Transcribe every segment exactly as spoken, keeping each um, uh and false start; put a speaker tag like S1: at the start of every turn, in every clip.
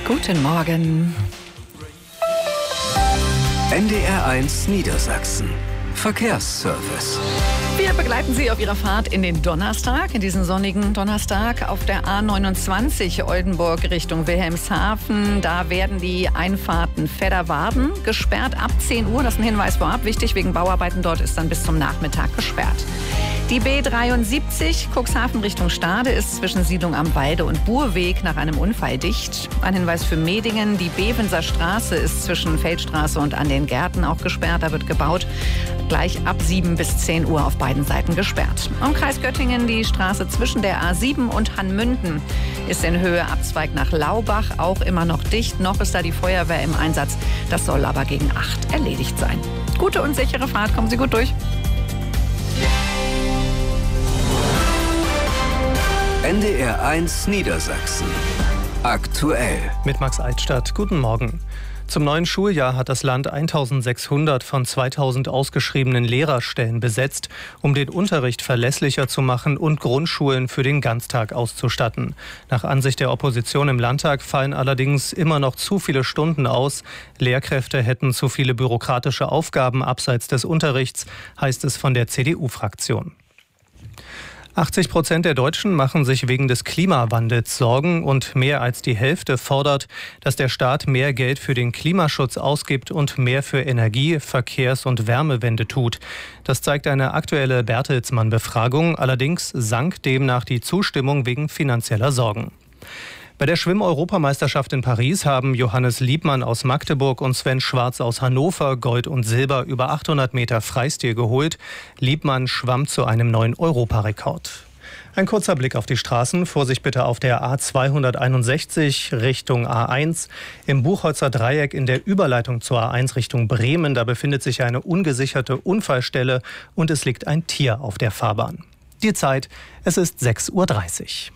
S1: Guten Morgen.
S2: N D R eins Niedersachsen. Verkehrsservice.
S1: Wir begleiten Sie auf Ihrer Fahrt in den Donnerstag, in diesen sonnigen Donnerstag auf der A neunundzwanzig Oldenburg Richtung Wilhelmshaven. Da werden die Einfahrten Vedderwarden gesperrt ab zehn Uhr. Das ist ein Hinweis vorab. Wichtig, wegen Bauarbeiten dort ist dann bis zum Nachmittag gesperrt. Die B dreiundsiebzig Cuxhaven Richtung Stade ist zwischen Siedlung am Walde und Burweg nach einem Unfall dicht. Ein Hinweis für Medingen. Die Bevenser Straße ist zwischen Feldstraße und an den Gärten auch gesperrt. Da wird gebaut. Gleich ab sieben bis zehn Uhr auf beiden Seiten gesperrt. Umkreis Göttingen, die Straße zwischen der A sieben und Hannmünden ist in Höhe Abzweig nach Laubach auch immer noch dicht. Noch ist da die Feuerwehr im Einsatz. Das soll aber gegen acht erledigt sein. Gute und sichere Fahrt. Kommen Sie gut durch.
S2: N D R eins Niedersachsen. Aktuell.
S3: Mit Max Eichstadt. Guten Morgen. Zum neuen Schuljahr hat das Land eintausendsechshundert von zweitausend ausgeschriebenen Lehrerstellen besetzt, um den Unterricht verlässlicher zu machen und Grundschulen für den Ganztag auszustatten. Nach Ansicht der Opposition im Landtag fallen allerdings immer noch zu viele Stunden aus. Lehrkräfte hätten zu viele bürokratische Aufgaben abseits des Unterrichts, heißt es von der C D U-Fraktion. achtzig Prozent der Deutschen machen sich wegen des Klimawandels Sorgen und mehr als die Hälfte fordert, dass der Staat mehr Geld für den Klimaschutz ausgibt und mehr für Energie-, Verkehrs- und Wärmewende tut. Das zeigt eine aktuelle Bertelsmann-Befragung. Allerdings sank demnach die Zustimmung wegen finanzieller Sorgen. Bei der Schwimm-Europameisterschaft in Paris haben Johannes Liebmann aus Magdeburg und Sven Schwarz aus Hannover Gold und Silber über achthundert Meter Freistil geholt. Liebmann schwamm zu einem neuen Europarekord. Ein kurzer Blick auf die Straßen. Vorsicht bitte auf der A zweihunderteinundsechzig Richtung A eins. Im Buchholzer Dreieck in der Überleitung zur A eins Richtung Bremen. Da befindet sich eine ungesicherte Unfallstelle und es liegt ein Tier auf der Fahrbahn. Die Zeit, es ist sechs Uhr dreißig.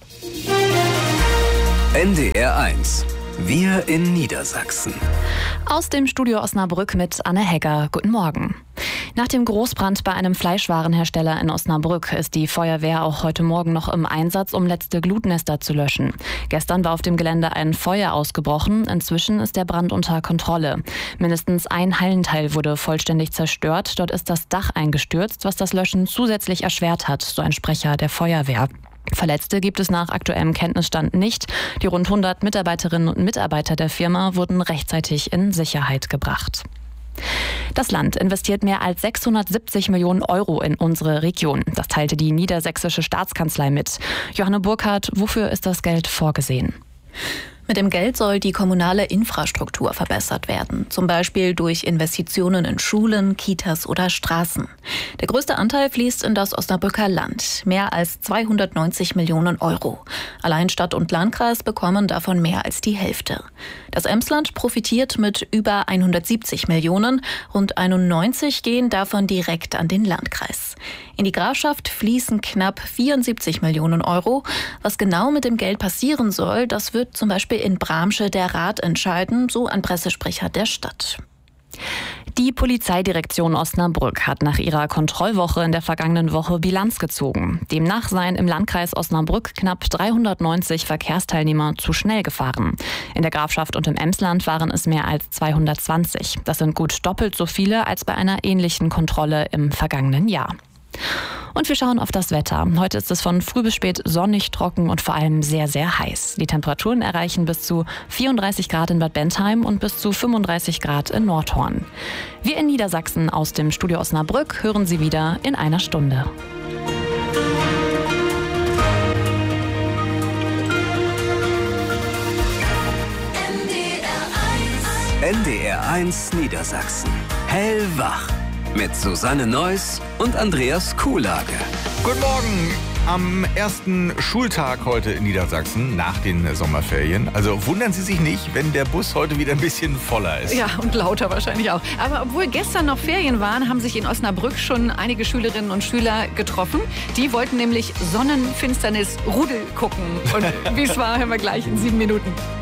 S2: N D R eins. Wir in Niedersachsen.
S4: Aus dem Studio Osnabrück mit Anne Hegger. Guten Morgen. Nach dem Großbrand bei einem Fleischwarenhersteller in Osnabrück ist die Feuerwehr auch heute Morgen noch im Einsatz, um letzte Glutnester zu löschen. Gestern war auf dem Gelände ein Feuer ausgebrochen. Inzwischen ist der Brand unter Kontrolle. Mindestens ein Hallenteil wurde vollständig zerstört. Dort ist das Dach eingestürzt, was das Löschen zusätzlich erschwert hat, so ein Sprecher der Feuerwehr. Verletzte gibt es nach aktuellem Kenntnisstand nicht. Die rund hundert Mitarbeiterinnen und Mitarbeiter der Firma wurden rechtzeitig in Sicherheit gebracht. Das Land investiert mehr als sechshundertsiebzig Millionen Euro in unsere Region. Das teilte die niedersächsische Staatskanzlei mit. Johanne Burkhardt, wofür ist das Geld vorgesehen?
S5: Mit dem Geld soll die kommunale Infrastruktur verbessert werden, zum Beispiel durch Investitionen in Schulen, Kitas oder Straßen. Der größte Anteil fließt in das Osnabrücker Land, mehr als zweihundertneunzig Millionen Euro. Allein Stadt und Landkreis bekommen davon mehr als die Hälfte. Das Emsland profitiert mit über hundertsiebzig Millionen, rund einundneunzig gehen davon direkt an den Landkreis. In die Grafschaft fließen knapp vierundsiebzig Millionen Euro. Was genau mit dem Geld passieren soll, das wird zum Beispiel in Bramsche der Rat entscheiden, so ein Pressesprecher der Stadt.
S4: Die Polizeidirektion Osnabrück hat nach ihrer Kontrollwoche in der vergangenen Woche Bilanz gezogen. Demnach seien im Landkreis Osnabrück knapp dreihundertneunzig Verkehrsteilnehmer zu schnell gefahren. In der Grafschaft und im Emsland waren es mehr als zweihundertzwanzig. Das sind gut doppelt so viele als bei einer ähnlichen Kontrolle im vergangenen Jahr. Und wir schauen auf das Wetter. Heute ist es von früh bis spät sonnig, trocken und vor allem sehr, sehr heiß. Die Temperaturen erreichen bis zu vierunddreißig Grad in Bad Bentheim und bis zu fünfunddreißig Grad in Nordhorn. Wir in Niedersachsen aus dem Studio Osnabrück hören Sie wieder in einer Stunde.
S2: N D R eins Niedersachsen. Hellwach. Mit Susanne Neuss und Andreas Kuhlage.
S6: Guten Morgen am ersten Schultag heute in Niedersachsen nach den Sommerferien. Also wundern Sie sich nicht, wenn der Bus heute wieder ein bisschen voller ist.
S1: Ja, und lauter wahrscheinlich auch. Aber obwohl gestern noch Ferien waren, haben sich in Osnabrück schon einige Schülerinnen und Schüler getroffen. Die wollten nämlich Sonnenfinsternis Rudel gucken. Und wie es war, hören wir gleich in sieben Minuten.